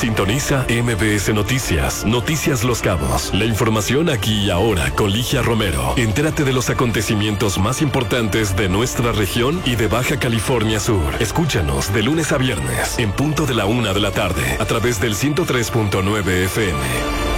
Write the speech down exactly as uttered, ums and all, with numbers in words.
Sintoniza M B S Noticias, Noticias Los Cabos. La información aquí y ahora con Ligia Romero. Entérate de los acontecimientos más importantes de nuestra región y de Baja California Sur. Escúchanos de lunes a viernes, en punto de la una de la tarde, a través del ciento tres punto nueve F M.